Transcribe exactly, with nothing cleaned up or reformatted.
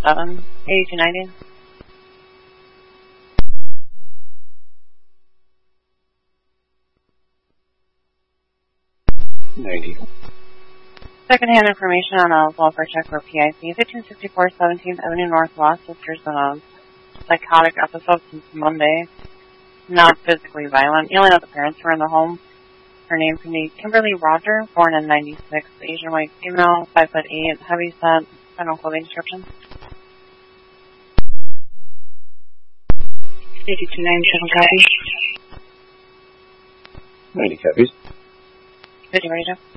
seven, eighty-two ninety. ninety. Second-hand information on a welfare check for P I C, fifteen sixty-four seventeenth Avenue Northwest. There's been a psychotic episode since Monday. Not physically violent. The only other parents were in the home. Her name can be Kimberly Roger, born in ninety-six, Asian white female, five foot eight, heavy set. Final clothing description. eighty-two ninety-seven copies. ninety copies. fifty ready to.